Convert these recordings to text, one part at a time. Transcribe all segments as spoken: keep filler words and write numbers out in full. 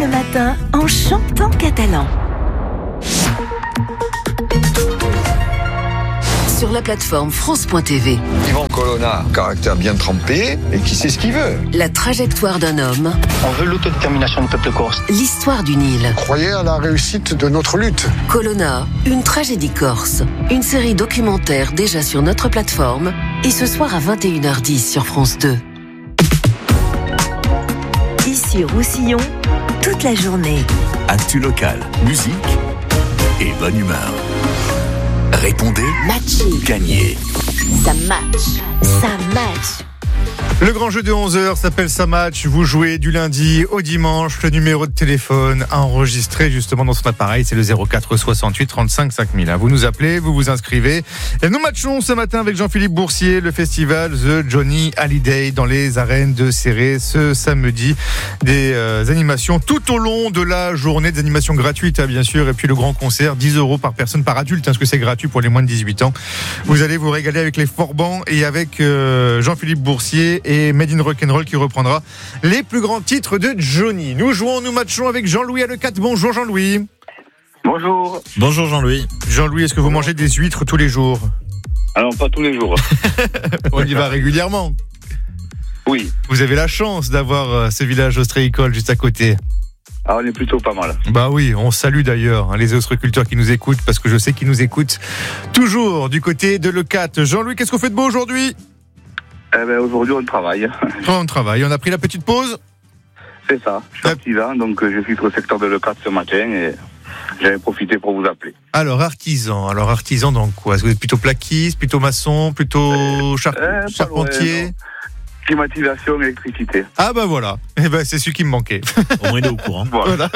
le matin en chantant catalan. Sur la plateforme France point T V. Yvan Colonna, caractère bien trempé et qui sait ce qu'il veut. La trajectoire d'un homme. On veut l'autodétermination du peuple corse. L'histoire du Nil. Croyez à la réussite de notre lutte. Colonna, une tragédie corse. Une série documentaire déjà sur notre plateforme et ce soir à vingt et une heures dix sur France deux. Ici Roussillon, toute la journée. Actu local, musique et bonne humeur. Répondez, Matchy. gagnez. Ça match. Ça match. Le grand jeu de onze heures s'appelle Ça Match. Vous jouez du lundi au dimanche. Le numéro de téléphone à enregistrer justement dans son appareil, c'est le zéro quatre soixante-huit trente-cinq cinq mille. Vous nous appelez, vous vous inscrivez. Et nous matchons ce matin avec Jean-Philippe Boursier, le festival The Johnny Hallyday dans les arènes de Céré ce samedi. Des euh, animations tout au long de la journée, des animations gratuites hein, bien sûr. Et puis le grand concert, dix euros par personne, par adulte, hein, parce que c'est gratuit pour les moins de dix-huit ans. Vous allez vous régaler avec les Forbans et avec euh, Jean-Philippe Boursier et Made in Rock'n'Roll qui reprendra les plus grands titres de Johnny. Nous jouons, nous matchons avec Jean-Louis à Lecate. Bonjour Jean-Louis. Bonjour. Bonjour Jean-Louis. Jean-Louis, est-ce que vous mangez des huîtres tous les jours? Alors, pas tous les jours. On y va régulièrement. Oui. Vous avez la chance d'avoir ce village ostréicole juste à côté. Ah, on est plutôt pas mal. Bah oui, on salue d'ailleurs hein, les ostréiculteurs qui nous écoutent, parce que je sais qu'ils nous écoutent toujours du côté de Lecate. Jean-Louis, qu'est-ce qu'on fait de beau aujourd'hui? Eh ben, aujourd'hui, on travaille. On travaille, on a pris la petite pause. C'est ça. Je suis artisan, donc je suis au secteur de Lecate ce matin et j'avais profité pour vous appeler. Alors, artisan, alors artisan dans quoi? Est-ce que vous êtes plutôt plaquiste, plutôt maçon, plutôt euh, char- euh, charpentier loin, climatisation, électricité. Ah bah voilà, eh ben, c'est celui qui me manquait. Au moins il est au courant. Voilà.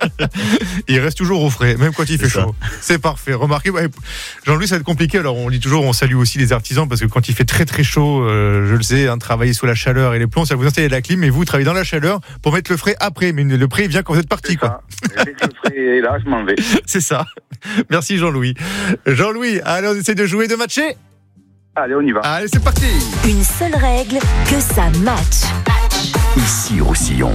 Il reste toujours au frais, même quand il fait c'est chaud. Ça. C'est parfait. Remarquez, Jean-Louis, ça va être compliqué. Alors on dit toujours, on salue aussi les artisans parce que quand il fait très très chaud, euh, je le sais, hein, travailler sous la chaleur et les plombs, ça vous installer la clim, mais vous travaillez dans la chaleur pour mettre le frais après. Mais le prêt vient quand vous êtes parti, quoi. Dès que le frais est là, je m'en vais. C'est ça. Merci Jean-Louis. Jean-Louis, allez, on essaie de jouer, de matcher. Allez, on y va. Allez, c'est parti. Une seule règle, que ça match. Ici Roussillon.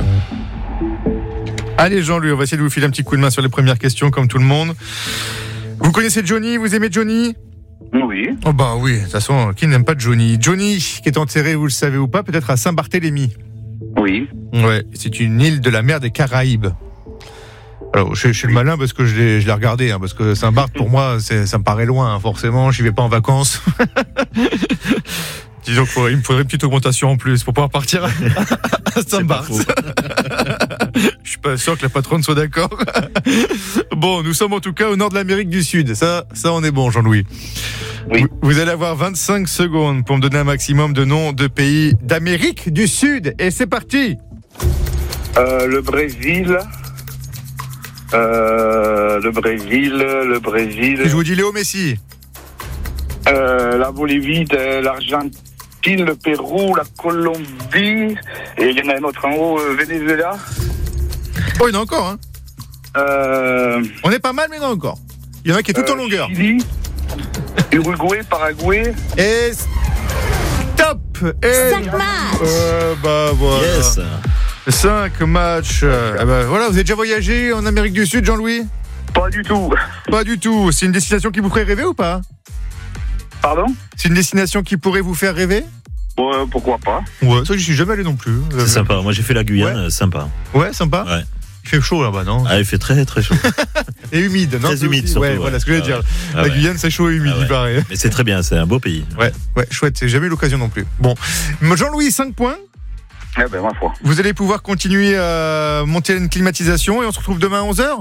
Allez Jean-Louis, on va essayer de vous filer un petit coup de main sur les premières questions comme tout le monde. Vous connaissez Johnny? Vous aimez Johnny? Oui. Oh bah oui, de toute façon, qui n'aime pas Johnny? Johnny, qui est enterré, vous le savez ou pas, peut-être à Saint-Barthélemy. Oui. Ouais, c'est une île de la mer des Caraïbes. Alors, je, je suis le malin parce que je l'ai, je l'ai regardé, hein, parce que Saint-Barth, pour moi, c'est, ça me paraît loin, hein, forcément, j'y vais pas en vacances. Disons qu'il me faudrait une petite augmentation en plus pour pouvoir partir à Saint-Barth. Je suis pas sûr que la patronne soit d'accord. Bon, nous sommes en tout cas au nord de l'Amérique du Sud. Ça, ça on est bon, Jean-Louis. Oui. Vous, vous allez avoir vingt-cinq secondes pour me donner un maximum de noms de pays d'Amérique du Sud. Et c'est parti. Euh, le Brésil. Euh, le Brésil, le Brésil. Et je vous dis Léo Messi. Euh, la Bolivie, l'Argentine, le Pérou, la Colombie, et il y en a un autre en haut, euh, Venezuela. Oh, il y en a encore, hein. Euh, On est pas mal, mais il y en a encore. Il y en a qui est tout euh, en longueur. Chili, Uruguay, Paraguay. Et stop. Et Cinq matchs. euh, bah voilà. Yes. Cinq matchs. Euh, bah, voilà, vous avez déjà voyagé en Amérique du Sud, Jean-Louis? Pas du tout. Pas du tout. C'est une destination qui vous ferait rêver ou pas? Pardon? C'est une destination qui pourrait vous faire rêver? Bon, euh, pourquoi pas? Ouais, ça, je suis jamais allé non plus. C'est sympa. Moi j'ai fait la Guyane, Ouais. sympa. Ouais, sympa. Ouais. Il fait chaud là-bas, non? Ah, il fait très très chaud. Et humide, non? Très C'est humide aussi- surtout. Ouais, ouais. voilà ce que je voulais Ah dire. ouais. Ah La ouais. Guyane, c'est chaud et humide, Ah ouais. il paraît. Mais c'est très bien, c'est un beau pays. Ouais, ouais, chouette. J'ai jamais eu l'occasion non plus. Bon, Jean-Louis, cinq points. Eh ben, ma foi. Vous allez pouvoir continuer à monter une climatisation et on se retrouve demain à onze heures.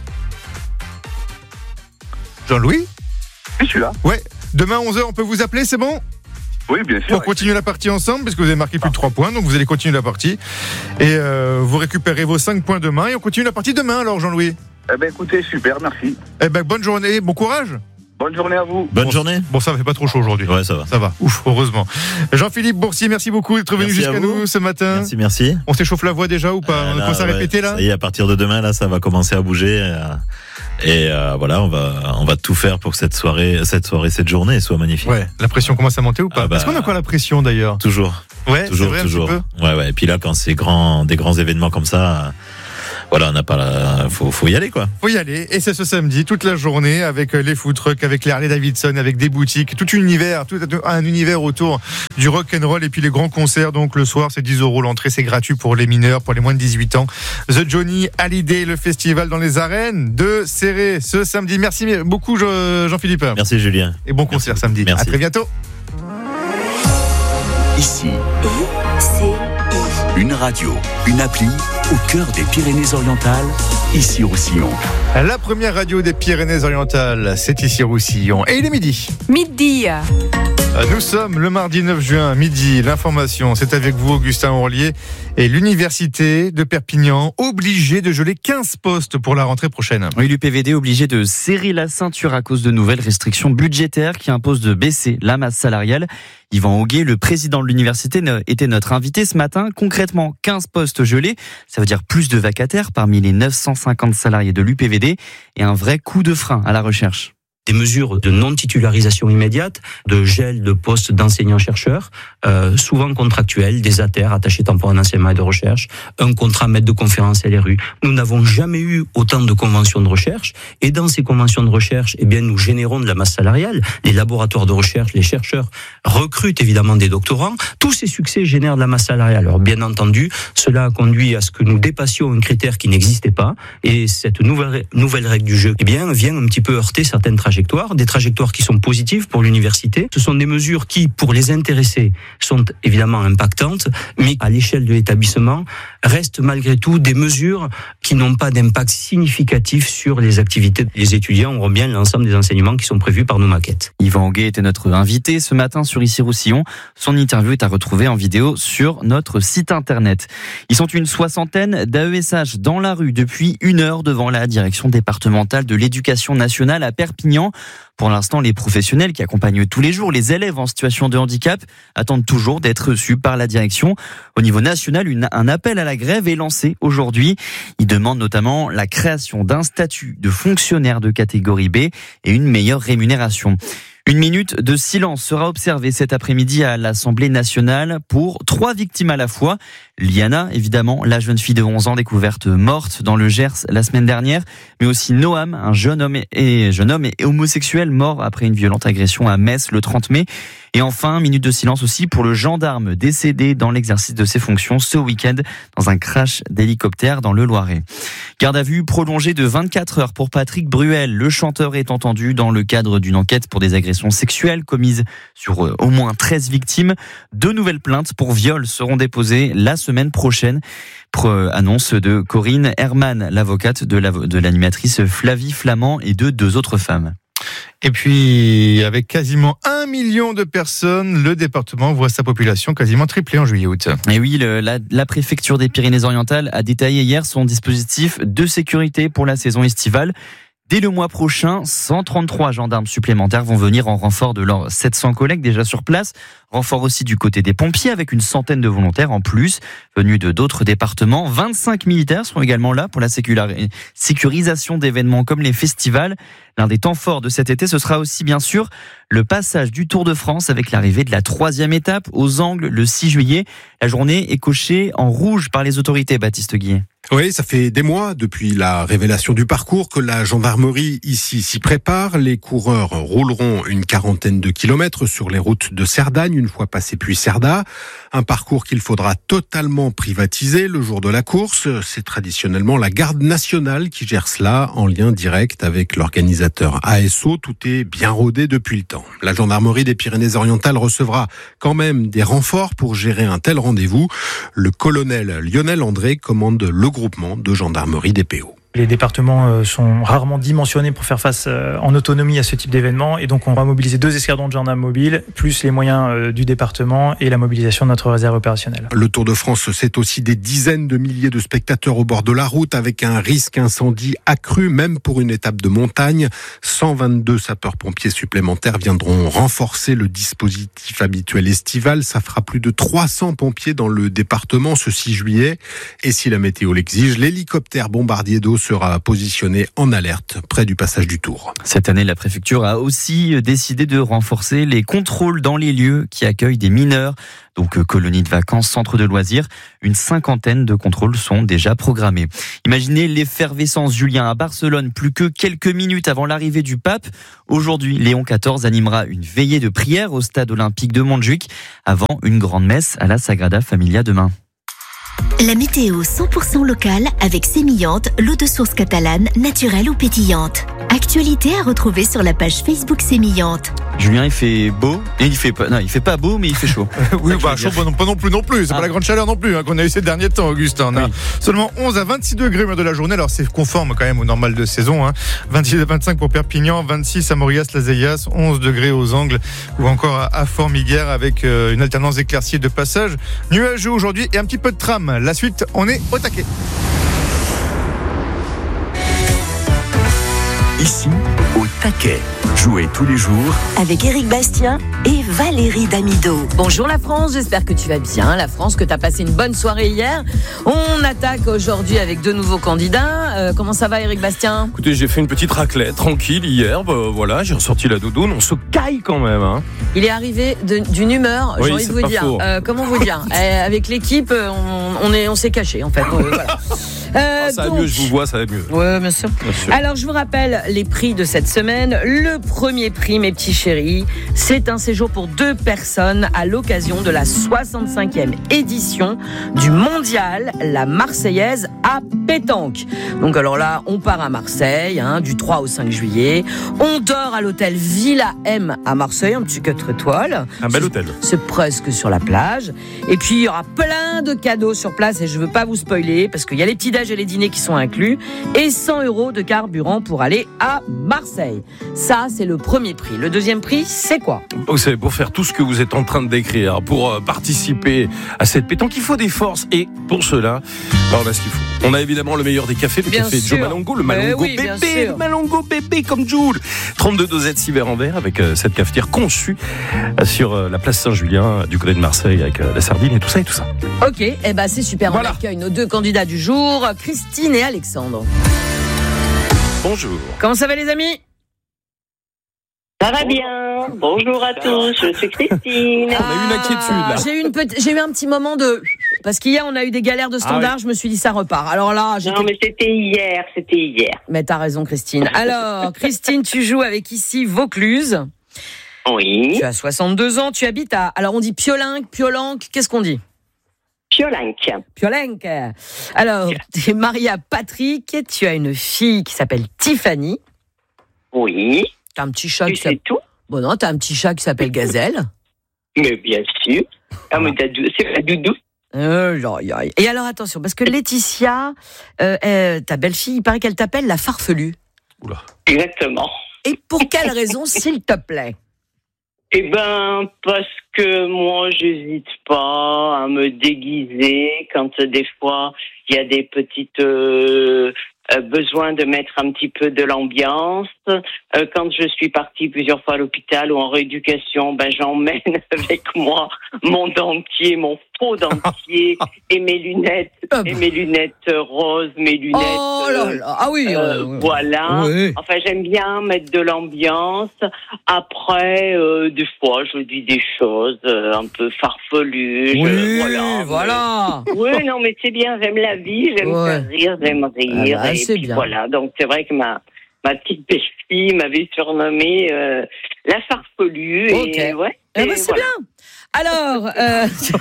Jean-Louis? Oui, je suis là. Ouais. Demain à onze heures, on peut vous appeler, c'est bon? Oui, bien sûr. Pour continuer la partie ensemble, parce que vous avez marqué plus de trois points, donc vous allez continuer la partie. Et euh, vous récupérez vos cinq points demain et on continue la partie demain alors, Jean-Louis. Eh ben, écoutez, super, merci. Eh ben, bonne journée, bon courage. Bonne journée à vous. Bonne Bon, journée. Bon, ça fait pas trop chaud aujourd'hui. Ouais, ça va. Ça va, ouf, heureusement. Jean-Philippe Boursier, merci beaucoup d'être venu Merci à jusqu'à vous. nous ce matin. Merci, merci. On s'échauffe la voix déjà ou pas? Euh, On là, commence à ouais, répéter là? Ça y est, à partir de demain, là, ça va commencer à bouger. euh, et euh, voilà, on va, on va tout faire pour que cette soirée, cette soirée, cette journée soit magnifique. Ouais, la pression commence à monter ou pas? Ah bah, Est-ce qu'on a encore la pression d'ailleurs? Toujours. Ouais, Toujours, c'est vrai, toujours. un petit Ouais, ouais. Et puis là, quand c'est grand, des grands événements comme ça, voilà, on n'a pas la, faut, faut y aller, quoi. Faut y aller. Et c'est ce samedi, toute la journée, avec les food trucks, avec les Harley Davidson, avec des boutiques, tout un univers, tout un univers autour du rock and roll et puis les grands concerts. Donc, le soir, c'est dix euros l'entrée, c'est gratuit pour les mineurs, pour les moins de dix-huit ans. The Johnny Hallyday, le festival dans les arènes de Céré ce samedi. Merci beaucoup, Jean-Philippe. Merci, Julien. Et bon concert Merci. samedi. Merci. À très bientôt. Ici, une radio, une appli au cœur des Pyrénées-Orientales, ici Roussillon. La première radio des Pyrénées-Orientales, c'est ici Roussillon. Et il est midi. Midi. Nous sommes le mardi neuf juin, midi. L'information, c'est avec vous, Augustin Orlier. Et l'université de Perpignan, obligée de geler quinze postes pour la rentrée prochaine. Oui, l'U P V D obligé de serrer la ceinture à cause de nouvelles restrictions budgétaires qui imposent de baisser la masse salariale. Yvan Auguet, le président de l'université, était notre invité ce matin. Concrètement, quinze postes gelés. Ça veut dire plus de vacataires parmi les neuf cent cinquante salariés de l'U P V D et un vrai coup de frein à la recherche. Des mesures de non-titularisation immédiate, de gel de postes d'enseignants-chercheurs, euh, souvent contractuels, des A T E R, attachés temporaires d'enseignement et de recherche, un contrat maître de conférence L R U. Nous n'avons jamais eu autant de conventions de recherche, et dans ces conventions de recherche, eh bien, nous générons de la masse salariale. Les laboratoires de recherche, les chercheurs recrutent évidemment des doctorants. Tous ces succès génèrent de la masse salariale. Alors, bien entendu, cela a conduit à ce que nous dépassions un critère qui n'existait pas, et cette nouvelle, nouvelle règle du jeu, eh bien, vient un petit peu heurter certaines trajectoires. Des trajectoires qui sont positives pour l'université. Ce sont des mesures qui, pour les intéressés, sont évidemment impactantes, mais à l'échelle de l'établissement, restent malgré tout des mesures qui n'ont pas d'impact significatif sur les activités des étudiants. On voit bien l'ensemble des enseignements qui sont prévus par nos maquettes. Yvan Auguet était notre invité ce matin sur Ici Roussillon. Son interview est à retrouver en vidéo sur notre site internet. Ils sont une soixantaine d'A E S H dans la rue depuis une heure devant la direction départementale de l'éducation nationale à Perpignan. Pour l'instant, les professionnels qui accompagnent tous les jours les élèves en situation de handicap attendent toujours d'être reçus par la direction. Au niveau national, une, un appel à la grève est lancé aujourd'hui. Ils demandent notamment la création d'un statut de fonctionnaire de catégorie B et une meilleure rémunération. Une minute de silence sera observée cet après-midi à l'Assemblée nationale pour trois victimes à la fois. Liana, évidemment, la jeune fille de onze ans découverte morte dans le Gers la semaine dernière, mais aussi Noam, un jeune homme et jeune homme et homosexuel mort après une violente agression à Metz le trente mai. Et enfin, minute de silence aussi pour le gendarme décédé dans l'exercice de ses fonctions ce week-end dans un crash d'hélicoptère dans le Loiret. Garde à vue prolongée de vingt-quatre heures pour Patrick Bruel. Le chanteur est entendu dans le cadre d'une enquête pour des agressions sexuelles commises sur euh, au moins treize victimes. Deux nouvelles plaintes pour viol seront déposées la semaine prochaine. Pro, euh, annonce de Corinne Herman, l'avocate de, la, de l'animatrice Flavie Flamand et de deux autres femmes. Et puis, avec quasiment un million de personnes, le département voit sa population quasiment tripler en juillet-août. Et oui, le, la, la préfecture des Pyrénées-Orientales a détaillé hier son dispositif de sécurité pour la saison estivale. Dès le mois prochain, cent trente-trois gendarmes supplémentaires vont venir en renfort de leurs sept cents collègues déjà sur place. Renfort aussi du côté des pompiers avec une centaine de volontaires en plus, venus de d'autres départements. vingt-cinq militaires seront également là pour la sécurisation d'événements comme les festivals. L'un des temps forts de cet été, ce sera aussi bien sûr le passage du Tour de France avec l'arrivée de la troisième étape aux Angles le six juillet. La journée est cochée en rouge par les autorités, Baptiste Guillet. Oui, ça fait des mois depuis la révélation du parcours que la gendarmerie ici s'y prépare. Les coureurs rouleront une quarantaine de kilomètres sur les routes de Cerdagne une fois passé Puy-Cerda. Un parcours qu'il faudra totalement privatiser le jour de la course. C'est traditionnellement la garde nationale qui gère cela en lien direct avec l'organisateur A S O. Tout est bien rodé depuis le temps. La gendarmerie des Pyrénées-Orientales recevra quand même des renforts pour gérer un tel rendez-vous. Le colonel Lionel André commande le groupement de gendarmerie des P O. Les départements sont rarement dimensionnés pour faire face en autonomie à ce type d'événement et donc on va mobiliser deux escadrons de gendarmes mobiles, plus les moyens du département et la mobilisation de notre réserve opérationnelle. Le Tour de France, c'est aussi des dizaines de milliers de spectateurs au bord de la route avec un risque incendie accru, même pour une étape de montagne. cent vingt-deux sapeurs-pompiers supplémentaires viendront renforcer le dispositif habituel estival. Ça fera plus de trois cents pompiers dans le département ce six juillet. Et si la météo l'exige, l'hélicoptère bombardier d'eau sera positionné en alerte près du passage du Tour. Cette année, la préfecture a aussi décidé de renforcer les contrôles dans les lieux qui accueillent des mineurs. Donc colonies de vacances, centres de loisirs, une cinquantaine de contrôles sont déjà programmés. Imaginez l'effervescence, Julien, à Barcelone, plus que quelques minutes avant l'arrivée du pape. Aujourd'hui, Léon quatorze animera une veillée de prière au stade olympique de Montjuïc avant une grande messe à la Sagrada Familia demain. La météo cent pour cent locale avec Sémillante, l'eau de source catalane, naturelle ou pétillante. Actualité à retrouver sur la page Facebook Sémillante. Julien, il fait beau et il fait pas, non, il fait pas beau, mais il fait chaud. Oui, bah, chaud, pas non, pas non plus, non plus. C'est ah. pas la grande chaleur non plus, hein, qu'on a eu ces derniers temps, Augustin. On a oui. seulement onze à vingt-six degrés de la journée. Alors, c'est conforme quand même au normal de saison, hein. vingt-six à vingt-cinq pour Perpignan, vingt-six à Maurias-Las-Ayas, onze degrés aux Angles ou encore à, à Formiguère avec euh, une alternance d'éclaircies et de passage nuageux aujourd'hui et un petit peu de tram. La suite, on est au taquet. Ici, au taquet. Jouez tous les jours avec Éric Bastien et Valérie Damido. Bonjour la France, j'espère que tu vas bien. La France, que tu as passé une bonne soirée hier. On attaque aujourd'hui avec deux nouveaux candidats. Euh, comment ça va, Éric Bastien ? Écoutez, j'ai fait une petite raclette tranquille hier. Bah, voilà, j'ai ressorti la doudoune. On se caille quand même. Hein. Il est arrivé de, d'une humeur, oui, j'ai envie de vous dire. Euh, comment vous dire ? euh, Avec l'équipe, on, on, est, on s'est caché en fait. Euh, voilà. Euh, ah, ça va donc... mieux, je vous vois, ça va mieux. Oui, bien sûr. bien sûr. Alors, je vous rappelle les prix de cette semaine. Le premier prix, mes petits chéris, c'est un séjour pour deux personnes à l'occasion de la soixante-cinquième édition du Mondial La Marseillaise à pétanque. Donc, alors là, on part à Marseille, hein, du trois au cinq juillet. On dort à l'hôtel Villa M à Marseille, un petit quatre étoiles. Un bel hôtel. C'est presque sur la plage. Et puis, il y aura plein de cadeaux sur place et je veux pas vous spoiler parce qu'il y a les petits et les dîners qui sont inclus et cent euros de carburant pour aller à Marseille. Ça, c'est le premier prix. Le deuxième prix, c'est quoi ? C'est pour faire tout ce que vous êtes en train de décrire, pour euh, participer à cette pétanque. Il faut des forces et pour cela, bah, on a ce qu'il faut. On a évidemment le meilleur des cafés, le bien café sûr. Joe Malongo, le Malongo oui, bébé, le Malongo bébé comme Jules. trente-deux dosettes, six verres en verre avec euh, cette cafetière conçue euh, sur euh, la place Saint-Julien du côté de Marseille avec euh, la sardine et tout ça et tout ça. Ok, et eh ben c'est super. Voilà. On accueille nos deux candidats du jour. Christine et Alexandre. Bonjour. Comment ça va les amis ? Ça va bien. Bonjour à tous, je suis Christine. Ah, on a eu une inquiétude là. J'ai eu, une petite, j'ai eu un petit moment de... Parce qu'hier on a eu des galères de standard, ah oui. Je me suis dit ça repart. Alors là, j'étais... Non mais c'était hier, c'était hier. Mais t'as raison Christine. Alors Christine, tu joues avec ici Vaucluse. Oui. Tu as soixante-deux ans, tu habites à... Alors on dit Piolinque, Piolanque, qu'est-ce qu'on dit ? Piolinque. Piolinque. Alors, tu es mariée à Patrick, tu as une fille qui s'appelle Tiffany. Oui. Tu as un petit chat tu qui s'appelle... tout. Bon non, tu as un petit chat qui s'appelle Gazelle. Mais bien sûr. Ah, mais c'est la doudou. Euh, Et alors, attention, parce que Laetitia, euh, euh, ta belle-fille, il paraît qu'elle t'appelle la farfelue. Oula. Exactement. Et pour quelle raison, s'il te plaît ? Eh ben, parce que moi, j'hésite pas à me déguiser quand euh, des fois il y a des petites euh, euh, besoins de mettre un petit peu de l'ambiance. Euh, quand je suis partie plusieurs fois à l'hôpital ou en rééducation, ben j'emmène avec moi mon dentier, mon faux dentier et mes lunettes, et mes lunettes roses, mes lunettes. Oh là là, ah oui. Euh, euh, voilà. Oui. Enfin, j'aime bien mettre de l'ambiance. Après, euh, des fois, je dis des choses euh, un peu farfelues. Oui, je, voilà. voilà. Oui, non, mais c'est bien. J'aime la vie, j'aime ouais. faire rire, j'aime rire. Ah bah, et puis bien. voilà. Donc c'est vrai que ma ma petite belle-fille m'avait surnommée euh, la farfelue. Okay. Et ouais. Eh ben, c'est voilà. bien. Alors, euh,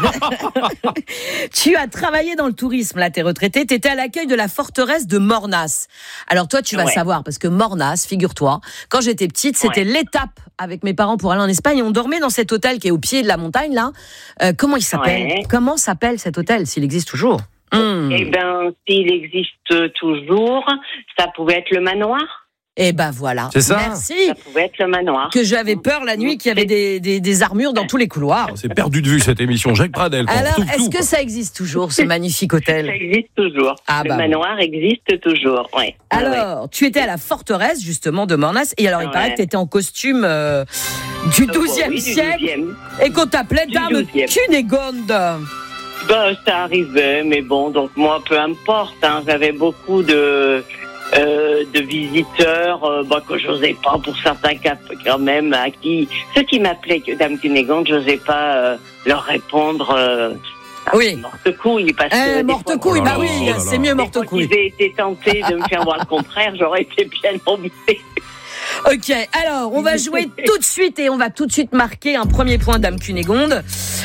tu as travaillé dans le tourisme, là, t'es retraité, t'étais à l'accueil de la forteresse de Mornas. Alors toi, tu vas ouais. savoir, parce que Mornas, figure-toi, quand j'étais petite, c'était ouais. l'étape avec mes parents pour aller en Espagne, et on dormait dans cet hôtel qui est au pied de la montagne, là. Euh, comment il s'appelle ouais. Comment s'appelle cet hôtel, s'il existe toujours ? Mmh. Eh ben, s'il existe toujours, ça pouvait être le manoir. Eh ben voilà. C'est ça. Merci. Ça pouvait être le manoir. Que j'avais peur la nuit qu'il y avait des, des, des armures dans tous les couloirs. C'est perdu de vue cette émission. Jacques Pradel. Alors, tout, est-ce tout, que ça existe toujours, ce magnifique hôtel ? Ça existe toujours. Ah, le bah, manoir existe toujours. Ouais. Alors, ouais. tu étais à la forteresse justement de Mornas, et alors il ouais. paraît que tu étais en costume euh, du douzième oui, siècle douzième. Et qu'on t'appelait Dame Cunégonde. Ben, ça arrivait, mais bon, donc moi, peu importe. Hein, j'avais beaucoup de euh, de visiteurs euh, bah, que j'osais pas pour certains cas quand même, à qui ceux qui m'appelaient Dame Cunégonde, j'osais pas euh, leur répondre. Euh, Oui. Morte couille, parce que. Eh, morte couille, bah oui, oh c'est mieux morte couille. Si j'avais été tenté de me faire voir le contraire, j'aurais été bien embêtée. Ok, alors on va jouer tout de suite et on va tout de suite marquer un premier point Dame Cunégonde.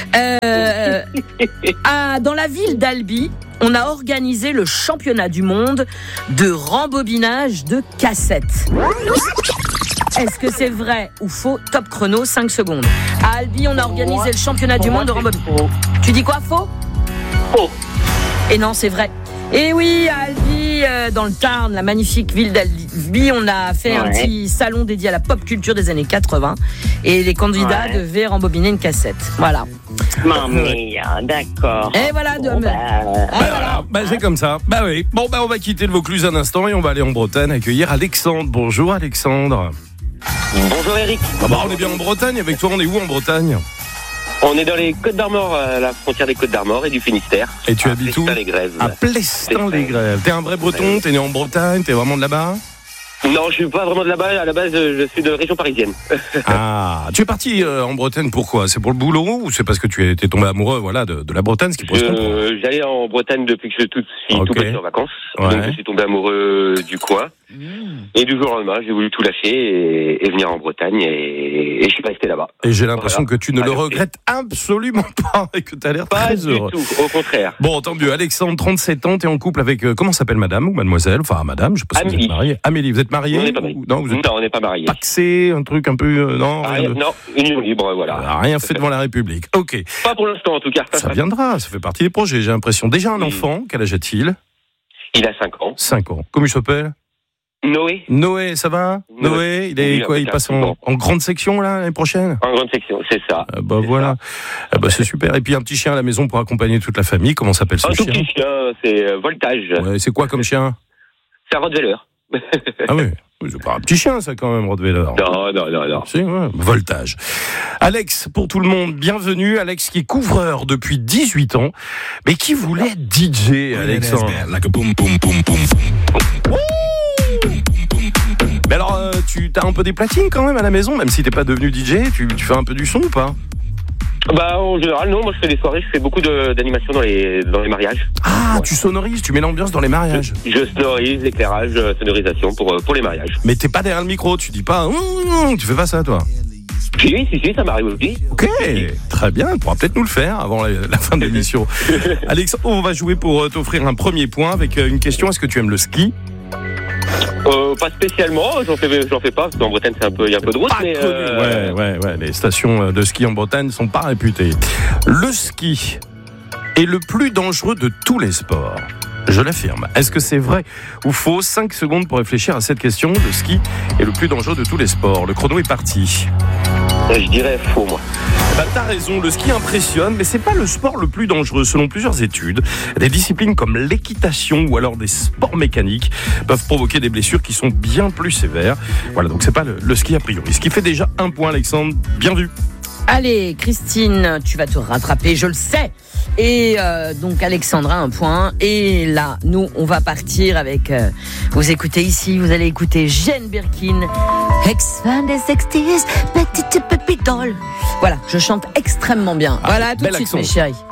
Euh, à, dans la ville d'Albi, on a organisé le championnat du monde de rembobinage de cassettes. Est-ce que c'est vrai ou faux? Top chrono, cinq secondes. À Albi, on a organisé le championnat du monde de rembobinage. Tu dis quoi, faux? Faux. Et non, c'est vrai. Et oui, à Albi, euh, dans le Tarn, la magnifique ville d'Albi, on a fait ouais. un petit salon dédié à la pop culture des années quatre-vingts. Et les candidats ouais. devaient rembobiner une cassette. Voilà. Mamie, d'accord. Et voilà, bon, de... bah... bah, voilà. bah c'est comme ça. Bah oui. Bon, bah on va quitter le Vaucluse un instant et on va aller en Bretagne accueillir Alexandre. Bonjour Alexandre. Bonjour Eric. Ah bah on est bien en Bretagne. Avec toi, on est où en Bretagne? On est dans les Côtes d'Armor, à la frontière des Côtes d'Armor et du Finistère. Et tu habites où? À Plestin-les-Grèves. T'es un vrai breton? T'es né en Bretagne? T'es vraiment de là-bas? Non, je suis pas vraiment de là-bas. À la base, je suis de région parisienne. Ah, tu es parti euh, en Bretagne pourquoi? C'est pour le boulot ou c'est parce que tu étais tombé amoureux, voilà, de, de la Bretagne, ce qui pose euh, J'allais en Bretagne depuis que je suis tout, suis okay. tout petit en vacances. Ouais. Donc je suis tombé amoureux du coin. Mmh. Et du jour au lendemain, j'ai voulu tout lâcher et, et venir en Bretagne et, et je suis resté là-bas. Et j'ai l'impression voilà. que tu ne Alors, le regrettes et... absolument pas et que tu as l'air pas très du heureux. Tout, au contraire. Bon, tant mieux. Alexandre, trente-sept ans, t'es en couple avec euh, comment s'appelle madame ou mademoiselle? Enfin, madame, je sais pas si Amélie. vous êtes mariée. Amélie, vous êtes mariée? On n'est pas mariés. Non, vous êtes non, on n'est pas mariés. Paxé, un truc un peu euh, non, ah, rien de... non, union libre, voilà. Euh, rien fait devant la République. OK. Pas pour l'instant en tout cas. Ça viendra, ça fait partie des projets, j'ai l'impression. Déjà un oui. enfant, quel âge a-t-il? Il a cinq ans. cinq ans. Comment il s'appelle? Noé. Noé, ça va? Noé, Noé il est oui, quoi? Il passe en, en grande section là l'année prochaine? En grande section, c'est ça. Euh, bah voilà. Euh, bah, c'est super. Et puis un petit chien à la maison pour accompagner toute la famille. Comment s'appelle ce un chien? Un tout petit chien, c'est Voltage. Ouais, c'est quoi comme chien? C'est un Rottweiler. Ah oui. C'est pas un petit chien, ça, quand même, Rottweiler. Non, non, non, non. C'est, ouais. Voltage. Alex, pour tout le monde, bienvenue. Alex, qui est couvreur depuis dix-huit ans, mais qui voulait être D J, Alexandre. Mais alors, euh, tu as un peu des platines quand même à la maison, même si t'es pas devenu D J, tu, tu fais un peu du son ou pas? Bah en général non, moi je fais des soirées, je fais beaucoup de, d'animation dans les, dans les mariages. Ah, ouais. Tu sonorises, tu mets l'ambiance dans les mariages. Je, je sonorise, l'éclairage, sonorisation pour, pour les mariages. Mais t'es pas derrière le micro, tu dis pas, mmh, tu fais pas ça toi? Si, si, si, ça m'arrive aussi. Ok, très bien, tu pourras peut-être nous le faire avant la, la fin de l'émission. Alexandre, on va jouer pour t'offrir un premier point avec une question, est-ce que tu aimes le ski? Euh, pas spécialement, j'en fais, j'en fais pas, parce qu'en Bretagne c'est un peu, il y a un peu de route, pas mais euh... ouais, ouais, ouais, les stations de ski en Bretagne ne sont pas réputées. Le ski est le plus dangereux de tous les sports. Je l'affirme. Est-ce que c'est vrai ou faux? cinq secondes pour réfléchir à cette question. Le ski est le plus dangereux de tous les sports. Le chrono est parti. Je dirais faux, moi. Bah, t'as raison, le ski impressionne, mais c'est pas le sport le plus dangereux. Selon plusieurs études, des disciplines comme l'équitation ou alors des sports mécaniques peuvent provoquer des blessures qui sont bien plus sévères. Voilà, donc c'est pas le, le ski a priori. Ce qui fait déjà un point, Alexandre. Bien vu. Allez, Christine, tu vas te rattraper, je le sais. Et euh, donc Alexandra, un point. Et là, nous, on va partir avec... Euh, vous écoutez ici, vous allez écouter Jane Birkin. Ex-fan des sixties, petite pépitole. Voilà, je chante extrêmement bien. Ah, voilà, tout de suite, accent. Mes chéris.